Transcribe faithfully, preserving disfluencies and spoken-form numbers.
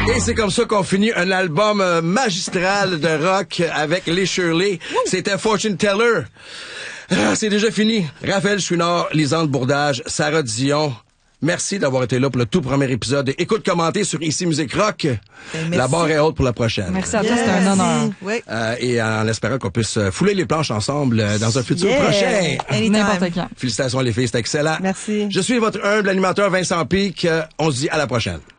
Et c'est comme ça qu'on finit un album euh, magistral de rock avec les Shirley. C'était Fortune Teller. Ah, c'est déjà fini. Raphaël Chouinard, Lisande Bourdage, Sarah Dion. Merci d'avoir été là pour le tout premier épisode. Écoute, commentez sur Ici Musique Rock. Ben, la barre est haute pour la prochaine. Merci à toi, c'était un honneur. Oui. Euh, et en espérant qu'on puisse fouler les planches ensemble euh, dans un futur Yeah. prochain. Anytime. N'importe quand. Félicitations les filles, c'était excellent. Merci. Je suis votre humble animateur Vincent Pic. Euh, on se dit à la prochaine.